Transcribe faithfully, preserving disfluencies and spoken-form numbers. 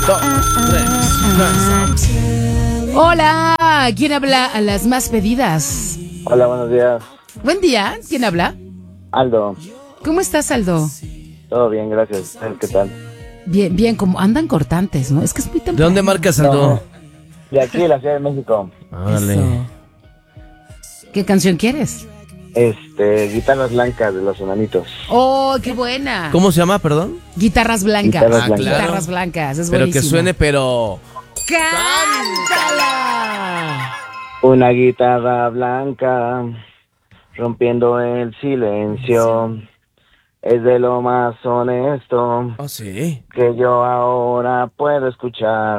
dos, tres. Hola, ¿quién habla a las más pedidas? Hola, buenos días. Buen día, ¿quién habla? Aldo, ¿Cómo estás, Aldo? todo bien, gracias. ¿Qué tal? Bien, bien, como andan cortantes, ¿no? Es que es muy temprano. ¿De dónde marcas, Aldo? No, de aquí, de la Ciudad de México. Órale. Eso. ¿Qué canción quieres? Este, Guitarras Blancas de los Enanitos. ¡Oh, qué buena! ¿Cómo se llama, perdón? Guitarras blancas. Guitarras Ah, blancas. claro. Guitarras blancas, es Pero que buenísimo. suene, pero... ¡Cántala! Una guitarra blanca, rompiendo el silencio. Es de lo más honesto Oh, sí. que yo ahora puedo escuchar.